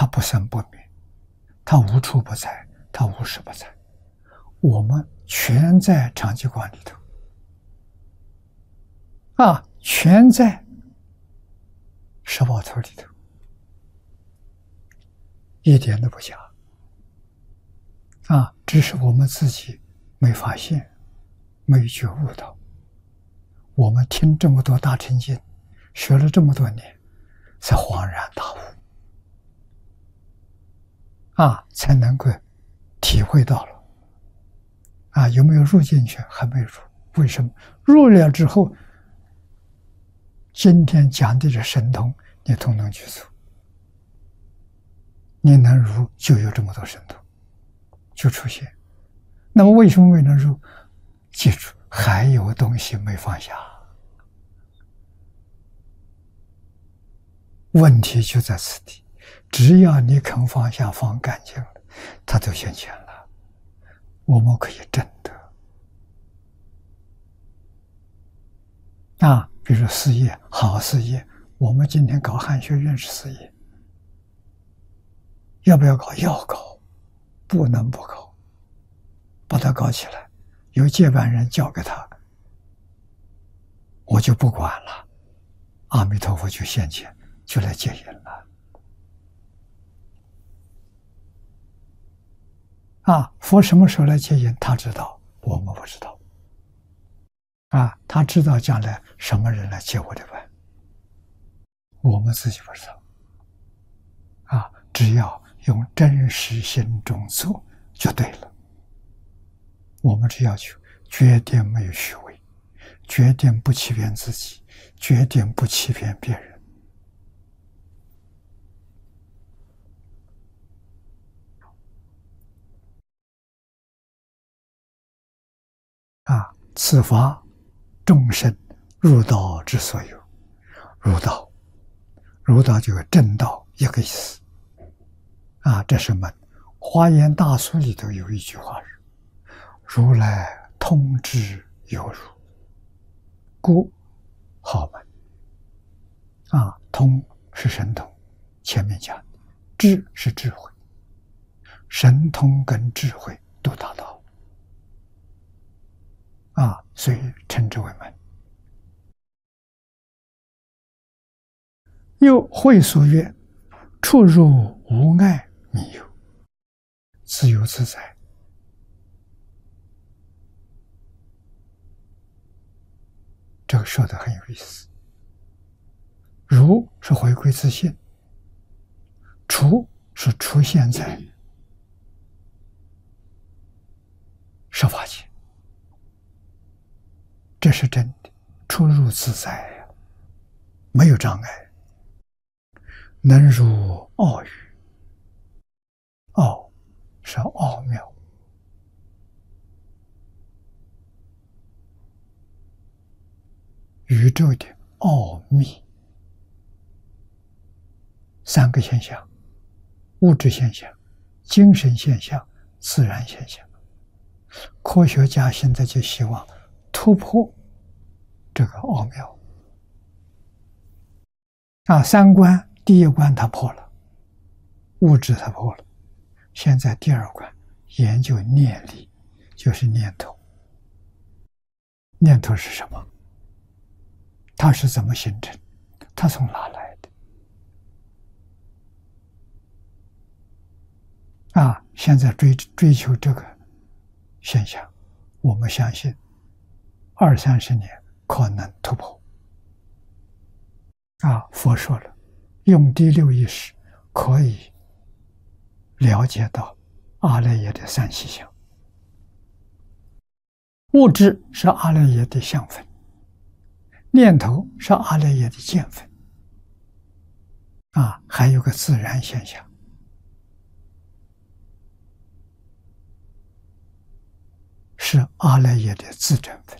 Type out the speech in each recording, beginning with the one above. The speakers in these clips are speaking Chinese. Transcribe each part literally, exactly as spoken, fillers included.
它不生不灭，它无处不在，它无时不在，我们全在常寂光里头啊，全在十宝头里头，一点都不假啊，只是我们自己没发现，没觉悟到。我们听这么多大乘经，学了这么多年，才恍然大悟啊，才能够体会到了啊，有没有入进去？还没入。为什么？入了之后，今天讲的这神通，你通通去做，你能入，就有这么多神通就出现。那么为什么没能入？记住，还有东西没放下。问题就在此地，只要你肯放下，放干净了，它就现前了。我们可以证得啊，比如事业，好事业，我们今天搞汉学院士事业，要不要搞？要搞，不能不搞，把它搞起来，由接班人交给他，我就不管了，阿弥陀佛就现前，就来接引了。啊，佛什么时候来接引？他知道，我们不知道。啊，他知道将来什么人来接我的班，我们自己不知道。啊，只要用真实心中做就对了。我们只要求决定没有虚伪，决定不欺骗自己，决定不欺骗别人。啊，此法众生入道之所有。入道，入道就是正道一个意思。啊，这是门。华严大疏里头有一句话是：如来通知有如，故号门。啊，通是神通，前面讲的；智是智慧，神通跟智慧都达到。啊，所以称之为门。又会所曰：出入无碍弥有，自由自在。这个说的很有意思。如是回归自性，出是出现在十法界，这是真的，出入自在呀，没有障碍。能入奥语，奥是奥妙，宇宙的奥秘。三个现象：物质现象、精神现象、自然现象。科学家现在就希望突破这个奥妙。啊，三观，第一关他破了，物质他破了，现在第二关研究念力，就是念头。念头是什么？它是怎么形成？它从哪来的？啊，现在追追求这个现象，我们相信二三十年可能突破。啊，佛说了，用第六意识可以了解到阿赖耶的三细相。物质是阿赖耶的相分，念头是阿赖耶的见分。啊，还有个自然现象，是阿赖耶的自证分。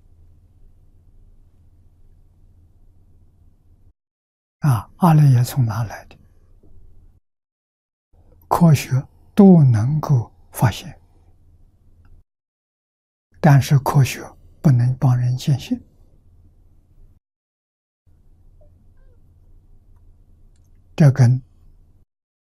啊，阿赖耶从哪来的？科学都能够发现，但是科学不能帮人见性。这跟